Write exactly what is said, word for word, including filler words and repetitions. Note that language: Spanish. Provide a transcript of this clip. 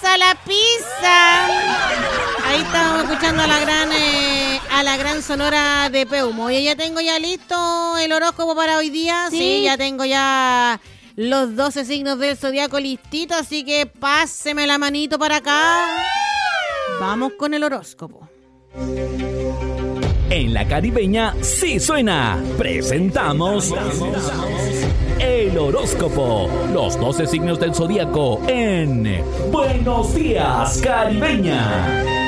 llega la pizza. Ahí estamos escuchando a la gran eh, a la gran Sonora de Peumo. Oye, ya tengo ya listo el horóscopo para hoy día. Sí, sí ya tengo ya los doce signos del zodiaco listitos, así que páseme la manito para acá. Vamos con el horóscopo. En la Caribeña sí suena. Presentamos el horóscopo. Los doce signos del zodiaco en Buenos Días, Caribeña.